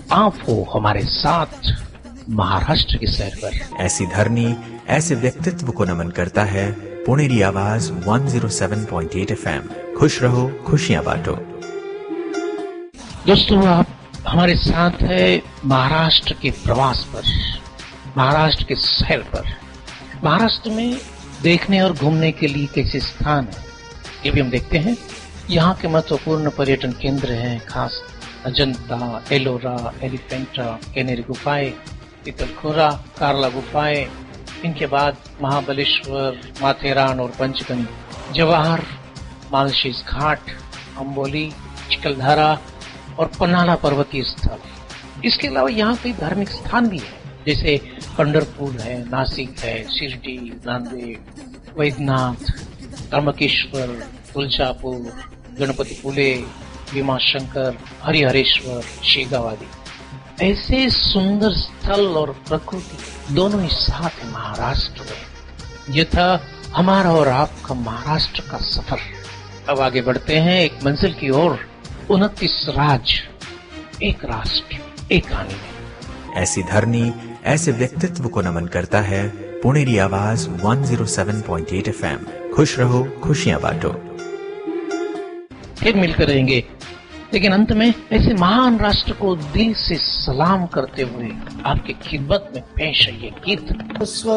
आप हो हमारे साथ महाराष्ट्र की सैर पर। ऐसी धरनी ऐसे व्यक्तित्व को नमन करता है पुणेरी आवाज 107.8 FM। खुश रहो, खुशियां बांटो। दोस्तों, आप हमारे साथ है महाराष्ट्र के प्रवास पर, महाराष्ट्र के सैर पर। महाराष्ट्र में देखने और घूमने के लिए कैसे स्थान है ये भी हम देखते हैं। यहाँ के महत्वपूर्ण पर्यटन केंद्र हैं, खास अजंता, एलोरा, एलिफेंटा, केनेरी गुफाएं, तितलखोरा, कार्ला गुफाएं, इनके बाद महाबलेश्वर, माथेरान और पंचगनी, जवाहर, मालशेज घाट, अंबोली, चिखलधारा और पन्हाला पर्वतीय स्थल। इसके अलावा यहाँ कई धार्मिक स्थान भी हैं, जैसे पंढरपुर है, नासिक है, शिरडी, नांदेड़, वैद्यनाथ, त्र्यंबकेश्वर, तुळजापूर, गणपतीपुळे, भीमाशंकर, हरिहरेश्वर, शेगाव आदि। ऐसे सुंदर स्थल और प्रकृति दोनों ही साथ है महाराष्ट्र में। यह था हमारा और आपका महाराष्ट्र का सफर। अब आगे बढ़ते हैं एक मंजिल की ओर। 29 राज्य, एक राष्ट्र, एक कहानी में। ऐसी धरनी ऐसे व्यक्तित्व को नमन करता है पुणेरी आवाज 107.8 FM। खुश रहो, खुशियां बांटो। फिर मिलते रहेंगे, लेकिन अंत में ऐसे महान राष्ट्र को दिल से सलाम करते हुए आपकी खिदमत में पेश है ये गीत।